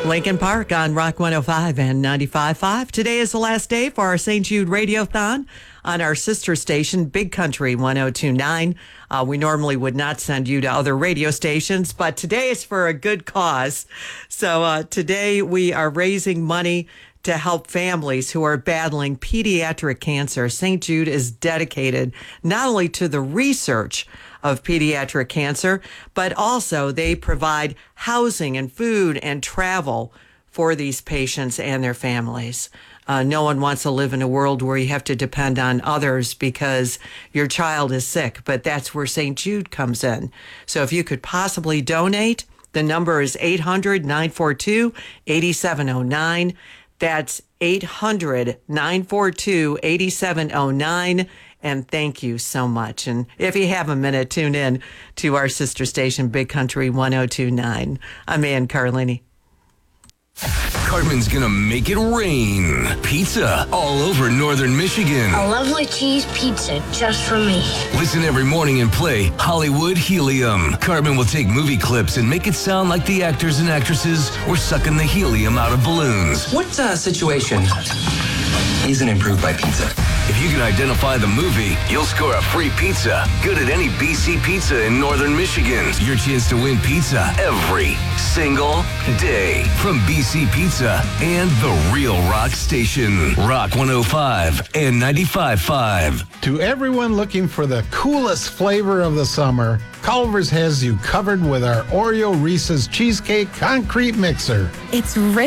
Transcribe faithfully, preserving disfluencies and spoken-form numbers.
Lincoln Park on Rock one oh five and ninety-five point five. Today is the last day for our Saint Jude Radiothon on our sister station, Big Country one oh two point nine. Uh, we normally would not send you to other radio stations, but today is for a good cause. So uh, today we are raising money to help families who are battling pediatric cancer. Saint Jude is dedicated not only to the research of pediatric cancer, but also they provide housing and food and travel for these patients and their families. Uh, no one wants to live in a world where you have to depend on others because your child is sick, but that's where Saint Jude comes in. So if you could possibly donate, the number is eight hundred, nine four two, eight seven zero nine. That's eight hundred, nine four two, eight seven zero nine. And thank you so much. And if you have a minute, tune in to our sister station, Big Country one oh two point nine. I'm Ann Carlini. Cartman's gonna make it rain. Pizza all over northern Michigan. A lovely cheese pizza just for me. Listen every morning and play Hollywood Helium. Cartman will take movie clips and make it sound like the actors and actresses were sucking the helium out of balloons. What uh, situation isn't improved by pizza? If you can identify the movie, you'll score a free pizza. Good at any B C Pizza in northern Michigan. Your chance to win pizza every single day from B C Pizza and the Real Rock Station. Rock one oh five and ninety-five point five. To everyone looking for the coolest flavor of the summer, Culver's has you covered with our Oreo Reese's Cheesecake Concrete Mixer. It's rich.